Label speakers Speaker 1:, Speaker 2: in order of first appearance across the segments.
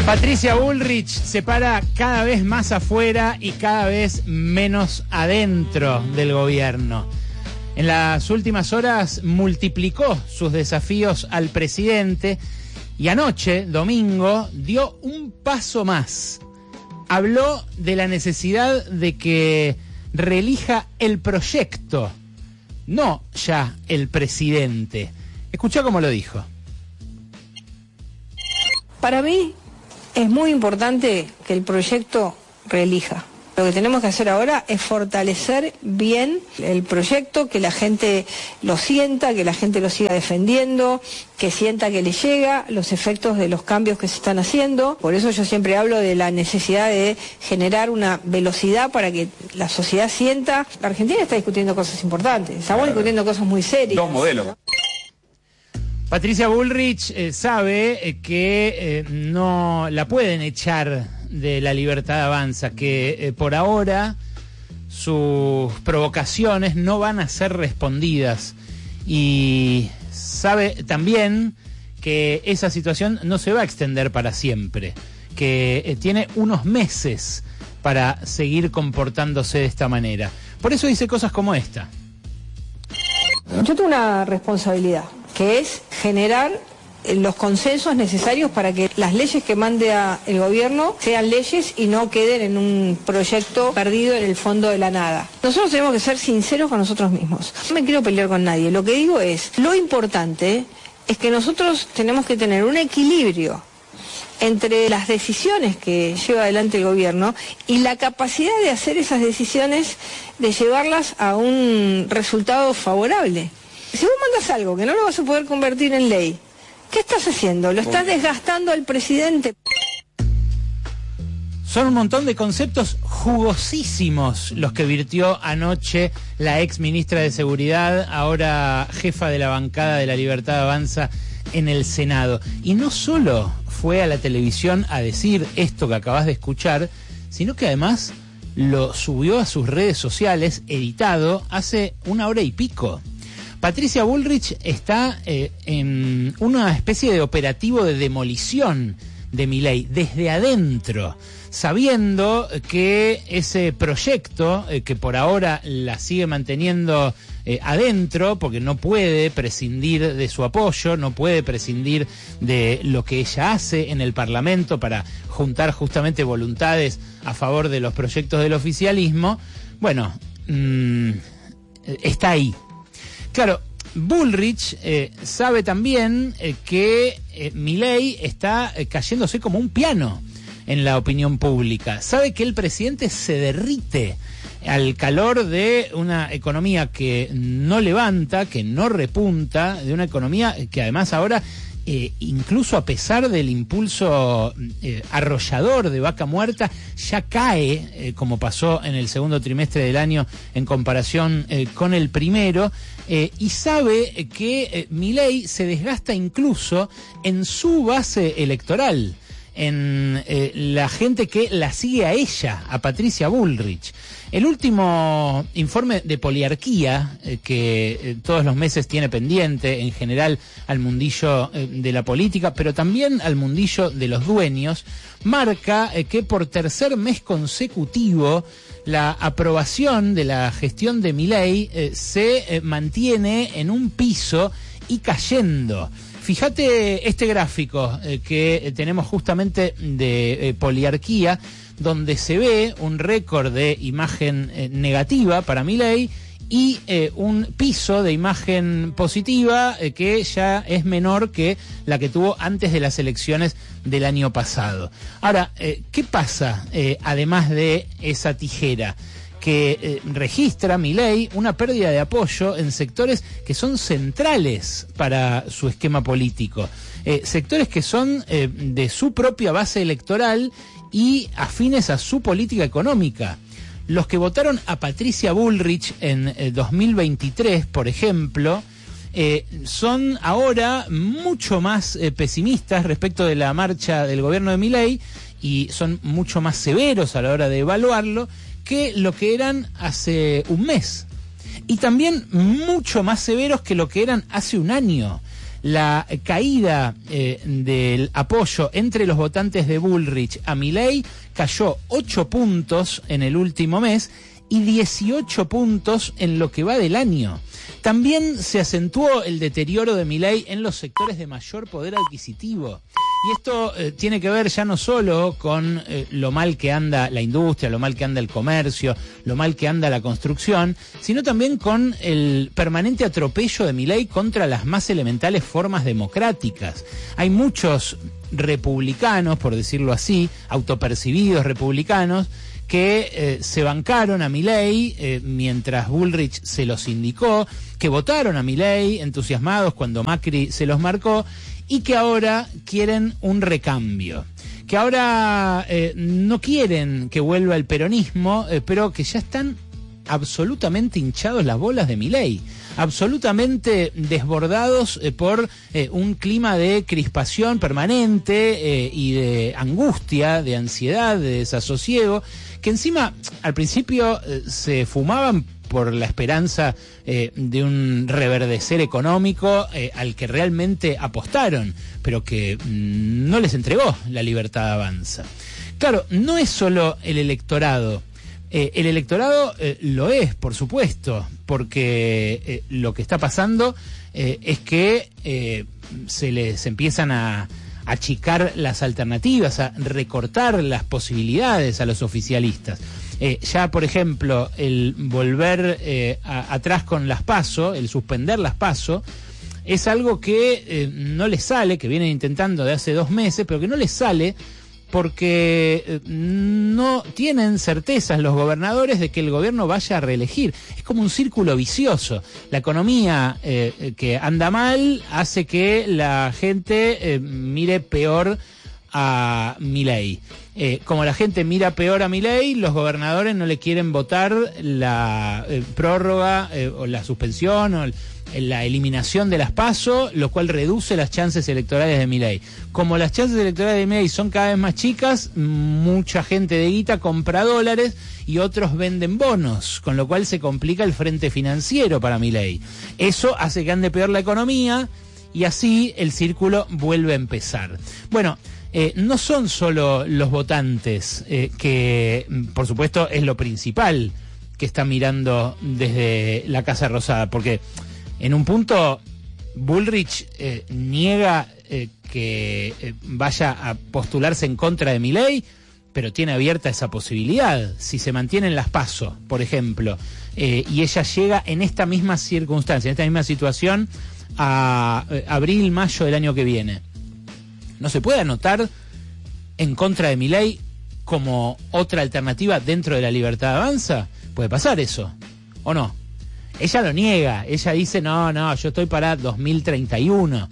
Speaker 1: Patricia Bullrich se para cada vez más afuera y cada vez menos adentro del gobierno. En las últimas horas multiplicó sus desafíos al presidente y anoche, domingo, dio un paso más. Habló de la necesidad de que reelija el proyecto, no ya el presidente. Escuchá cómo lo dijo.
Speaker 2: Para mí es muy importante que el proyecto reelija. Lo que tenemos que hacer ahora es fortalecer bien el proyecto, que la gente lo sienta, que la gente lo siga defendiendo, que sienta que le llega los efectos de los cambios que se están haciendo. Por eso yo siempre hablo de la necesidad de generar una velocidad para que la sociedad sienta. La Argentina está discutiendo cosas importantes, estamos discutiendo cosas muy serias.
Speaker 3: Dos modelos.
Speaker 1: Patricia Bullrich sabe que no la pueden echar de La Libertad Avanza, que por ahora sus provocaciones no van a ser respondidas, y sabe también que esa situación no se va a extender para siempre, que tiene unos meses para seguir comportándose de esta manera. Por eso dice cosas como esta.
Speaker 2: Yo tengo una responsabilidad, que es generar los consensos necesarios para que las leyes que mande el gobierno sean leyes y no queden en un proyecto perdido en el fondo de la nada. Nosotros tenemos que ser sinceros con nosotros mismos. No me quiero pelear con nadie. Lo que digo es, lo importante es que nosotros tenemos que tener un equilibrio entre las decisiones que lleva adelante el gobierno y la capacidad de hacer esas decisiones, de llevarlas a un resultado favorable. Si vos mandas algo que no lo vas a poder convertir en ley, ¿qué estás haciendo? Lo estás desgastando al presidente.
Speaker 1: Son un montón de conceptos jugosísimos los que virtió anoche la ex ministra de Seguridad, ahora jefa de la bancada de La Libertad Avanza en el Senado. Y no solo fue a la televisión a decir esto que acabas de escuchar, sino que además lo subió a sus redes sociales, editado, hace 1 hora y pico. Patricia Bullrich está en una especie de operativo de demolición de Milei desde adentro, sabiendo que ese proyecto, que por ahora la sigue manteniendo adentro, porque no puede prescindir de su apoyo, no puede prescindir de lo que ella hace en el Parlamento para juntar justamente voluntades a favor de los proyectos del oficialismo, bueno, está ahí. Claro, Bullrich sabe también que Milei está cayéndose como un piano en la opinión pública. Sabe que el presidente se derrite al calor de una economía que no levanta, que no repunta, de una economía que además ahora, incluso a pesar del impulso arrollador de Vaca Muerta, ya cae, como pasó en el segundo trimestre del año en comparación con el primero, y sabe que Milei se desgasta incluso en su base electoral, en la gente que la sigue a ella, a Patricia Bullrich. El último informe de Poliarquía, que todos los meses tiene pendiente, en general al mundillo de la política, pero también al mundillo de los dueños, marca que por tercer mes consecutivo la aprobación de la gestión de Milei se mantiene en un piso y cayendo. Fíjate este gráfico que tenemos justamente de Poliarquía, donde se ve un récord de imagen negativa para Milei y un piso de imagen positiva que ya es menor que la que tuvo antes de las elecciones del año pasado. Ahora, ¿qué pasa además de esa tijera? Que registra Milei una pérdida de apoyo en sectores que son centrales para su esquema político, sectores que son de su propia base electoral y afines a su política económica. Los que votaron a Patricia Bullrich en 2023, por ejemplo, son ahora mucho más pesimistas respecto de la marcha del gobierno de Milei y son mucho más severos a la hora de evaluarlo que lo que eran hace un mes. Y también mucho más severos que lo que eran hace un año. La caída del apoyo entre los votantes de Bullrich a Milei cayó 8 puntos en el último mes y 18 puntos en lo que va del año. También se acentuó el deterioro de Milei en los sectores de mayor poder adquisitivo. Y esto tiene que ver ya no solo con lo mal que anda la industria, lo mal que anda el comercio, lo mal que anda la construcción, sino también con el permanente atropello de Milei contra las más elementales formas democráticas. Hay muchos republicanos, por decirlo así, autopercibidos republicanos, que se bancaron a Milei mientras Bullrich se los indicó, que votaron a Milei entusiasmados cuando Macri se los marcó, y que ahora quieren un recambio, que ahora no quieren que vuelva el peronismo, pero que ya están absolutamente hinchados las bolas de Milei, absolutamente desbordados por un clima de crispación permanente y de angustia, de ansiedad, de desasosiego, que encima al principio se fumaban por la esperanza de un reverdecer económico al que realmente apostaron, pero que no les entregó la Libertad Avanza. Claro, no es solo el electorado. El electorado lo es, por supuesto, porque lo que está pasando es que se les empiezan a achicar las alternativas, a recortar las posibilidades a los oficialistas. Ya, por ejemplo, el volver atrás con las PASO, el suspender las PASO, es algo que no les sale, que vienen intentando de hace 2 meses, pero que no les sale porque no tienen certezas los gobernadores de que el gobierno vaya a reelegir. Es como un círculo vicioso. La economía que anda mal hace que la gente mire peor a Milei. Como la gente mira peor a Milei, los gobernadores no le quieren votar la prórroga o la suspensión o la eliminación de las PASO, lo cual reduce las chances electorales de Milei. Como las chances electorales de Milei son cada vez más chicas, mucha gente de guita compra dólares y otros venden bonos, con lo cual se complica el frente financiero para Milei. Eso hace que ande peor la economía y así el círculo vuelve a empezar. Bueno, no son solo los votantes, que por supuesto es lo principal que está mirando desde la Casa Rosada, porque en un punto Bullrich niega que vaya a postularse en contra de Milei, pero tiene abierta esa posibilidad. Si se mantienen las PASO, por ejemplo, y ella llega en esta misma circunstancia, en esta misma situación, a abril, mayo del año que viene, ¿no se puede anotar en contra de Milei como otra alternativa dentro de la Libertad Avanza? ¿Puede pasar eso o no? Ella lo niega, ella dice no, yo estoy para 2031,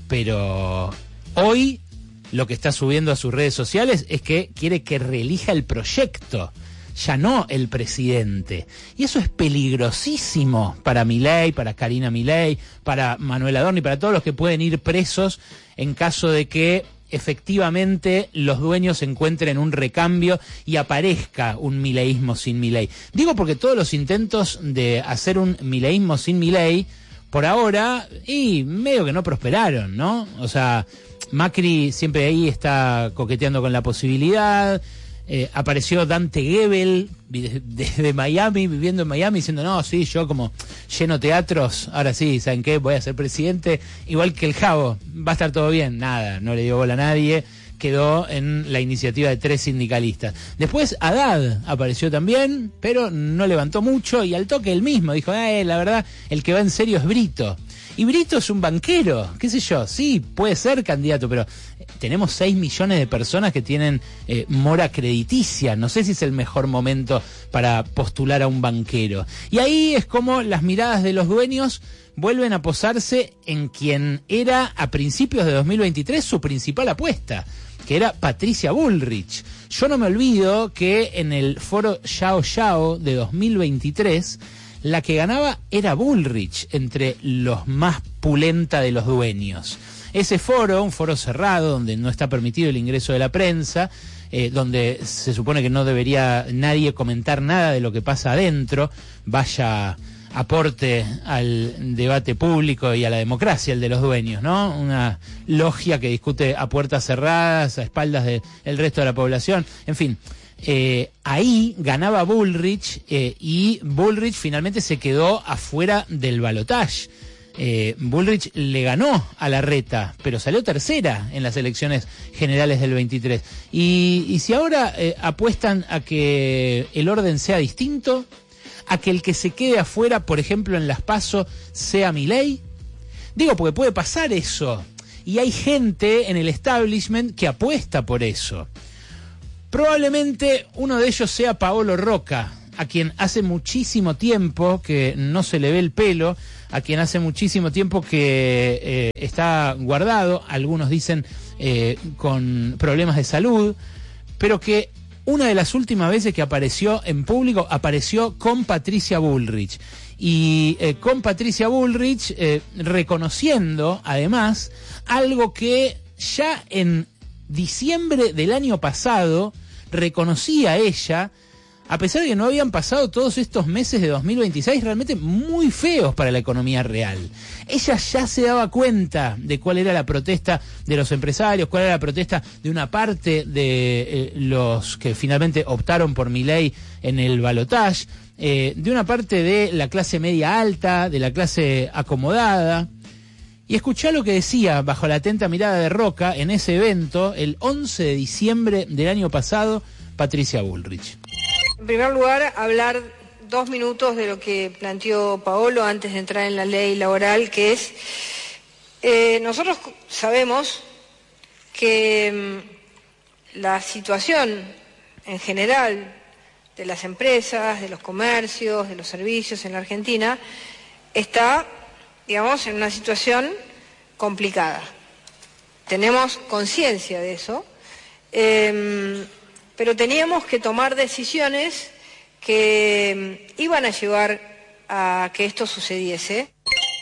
Speaker 1: pero hoy lo que está subiendo a sus redes sociales es que quiere que reelija el proyecto, ya no el presidente. Y eso es peligrosísimo para Milei, para Karina Milei, para Manuel Adorni, para todos los que pueden ir presos en caso de que efectivamente los dueños encuentren un recambio y aparezca un mileísmo sin Milei. Digo porque todos los intentos de hacer un mileísmo sin Milei, por ahora, y medio que no prosperaron, ¿no? O sea, Macri siempre ahí está coqueteando con la posibilidad. Apareció Dante Gebel desde Miami, viviendo en Miami, diciendo, no, sí, yo como lleno teatros, ahora sí, ¿saben qué? Voy a ser presidente, igual que el Jabo, va a estar todo bien. Nada, no le dio bola a nadie, quedó en la iniciativa de 3 sindicalistas. Después Haddad apareció también, pero no levantó mucho, y al toque él mismo dijo, la verdad, el que va en serio es Brito. Y Brito es un banquero, qué sé yo, sí, puede ser candidato, pero tenemos 6 millones de personas que tienen mora crediticia. No sé si es el mejor momento para postular a un banquero. Y ahí es como las miradas de los dueños vuelven a posarse en quien era a principios de 2023 su principal apuesta, que era Patricia Bullrich. Yo no me olvido que en el foro Yao Yao de 2023... la que ganaba era Bullrich entre los más pulenta de los dueños. Ese foro, un foro cerrado donde no está permitido el ingreso de la prensa, donde se supone que no debería nadie comentar nada de lo que pasa adentro, vaya aporte al debate público y a la democracia, el de los dueños, ¿no? Una logia que discute a puertas cerradas, a espaldas del resto de la población, en fin. Ahí ganaba Bullrich y Bullrich finalmente se quedó afuera del balotaje. Bullrich le ganó a Larreta, pero salió tercera en las elecciones generales del 23. Y si ahora apuestan a que el orden sea distinto, a que el que se quede afuera, por ejemplo, en las PASO, sea Milei, digo, porque puede pasar eso. Y hay gente en el establishment que apuesta por eso. Probablemente uno de ellos sea Paolo Rocca, a quien hace muchísimo tiempo que no se le ve el pelo, a quien hace muchísimo tiempo que está guardado, algunos dicen con problemas de salud, pero que una de las últimas veces que apareció en público, apareció con Patricia Bullrich. Y con Patricia Bullrich reconociendo, además, algo que ya en diciembre del año pasado reconocía ella, a pesar de que no habían pasado todos estos meses de 2026 realmente muy feos para la economía real. Ella ya se daba cuenta de cuál era la protesta de los empresarios, cuál era la protesta de una parte de los que finalmente optaron por Milei en el balotaje, de una parte de la clase media alta, de la clase acomodada. Y escuchá lo que decía, bajo la atenta mirada de Rocca, en ese evento, el 11 de diciembre del año pasado, Patricia Bullrich.
Speaker 2: En primer lugar, hablar 2 minutos de lo que planteó Paolo antes de entrar en la ley laboral, que es, nosotros sabemos que la situación en general de las empresas, de los comercios, de los servicios en la Argentina, está, digamos, en una situación complicada. Tenemos conciencia de eso. Pero teníamos que tomar decisiones que iban a llevar a que esto sucediese.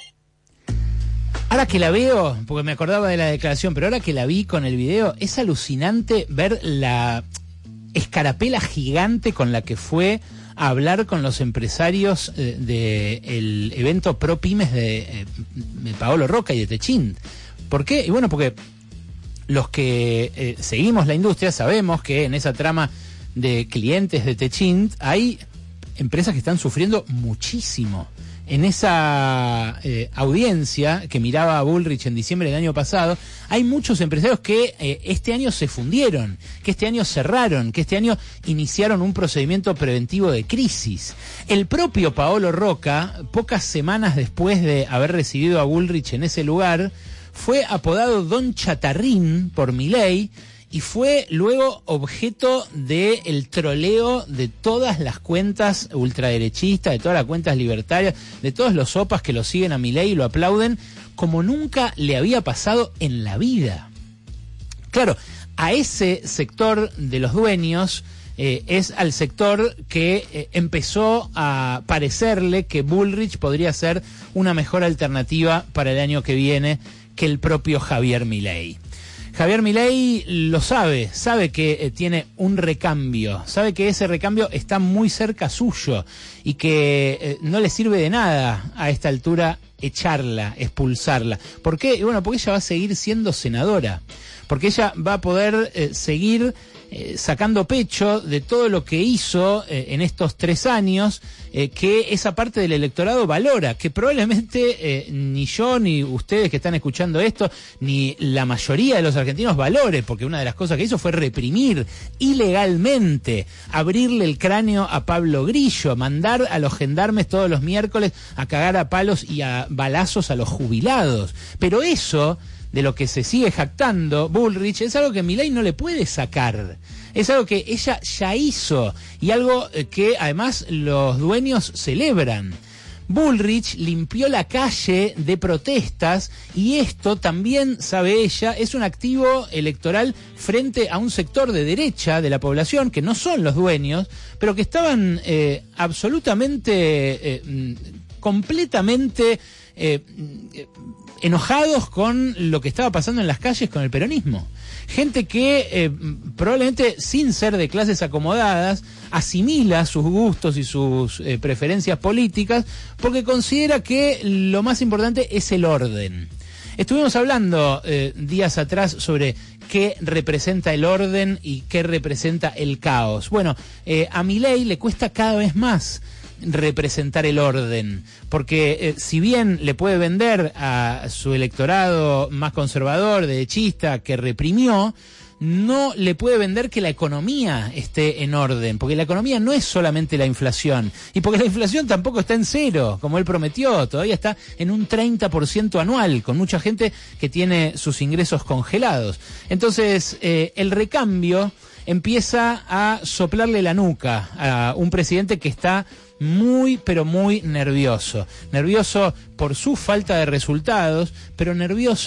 Speaker 1: Ahora que la veo, porque me acordaba de la declaración, pero ahora que la vi con el video, es alucinante ver la escarapela gigante con la que fue a hablar con los empresarios del evento Pro Pymes de Paolo Rocca y de Techint. ¿Por qué? Y bueno, porque los que seguimos la industria sabemos que en esa trama de clientes de Techint hay empresas que están sufriendo muchísimo. En esa audiencia que miraba a Bullrich en diciembre del año pasado, hay muchos empresarios que este año se fundieron, que este año cerraron, que este año iniciaron un procedimiento preventivo de crisis. El propio Paolo Rocca, pocas semanas después de haber recibido a Bullrich en ese lugar, fue apodado Don Chatarrín por Milei y fue luego objeto del troleo de todas las cuentas ultraderechistas, de todas las cuentas libertarias, de todos los sopas que lo siguen a Milei y lo aplauden como nunca le había pasado en la vida. Claro, a ese sector de los dueños es al sector que empezó a parecerle que Bullrich podría ser una mejor alternativa para el año que viene que el propio Javier Milei. Javier Milei lo sabe que tiene un recambio, sabe que ese recambio está muy cerca suyo y que no le sirve de nada a esta altura echarla, expulsarla. ¿Por qué? Bueno, porque ella va a seguir siendo senadora, porque ella va a poder seguir sacando pecho de todo lo que hizo en estos 3 años, que esa parte del electorado valora, que probablemente ni yo, ni ustedes que están escuchando esto, ni la mayoría de los argentinos valore, porque una de las cosas que hizo fue reprimir ilegalmente, abrirle el cráneo a Pablo Grillo, mandar a los gendarmes todos los miércoles a cagar a palos y a balazos a los jubilados. Pero eso, de lo que se sigue jactando Bullrich, es algo que Milei no le puede sacar. Es algo que ella ya hizo y algo que además los dueños celebran. Bullrich limpió la calle de protestas y esto también, sabe ella, es un activo electoral frente a un sector de derecha de la población que no son los dueños, pero que estaban absolutamente, completamente enojados con lo que estaba pasando en las calles con el peronismo. Gente que probablemente sin ser de clases acomodadas asimila sus gustos y sus preferencias políticas porque considera que lo más importante es el orden. Estuvimos hablando días atrás sobre qué representa el orden y qué representa el caos. Bueno, a Milei le cuesta cada vez más representar el orden, porque si bien le puede vender a su electorado más conservador, derechista, que reprimió, no le puede vender que la economía esté en orden, porque la economía no es solamente la inflación, y porque la inflación tampoco está en cero, como él prometió, todavía está en un 30% anual, con mucha gente que tiene sus ingresos congelados. Entonces, el recambio empieza a soplarle la nuca a un presidente que está muy, pero muy nervioso. Nervioso por su falta de resultados, pero nervioso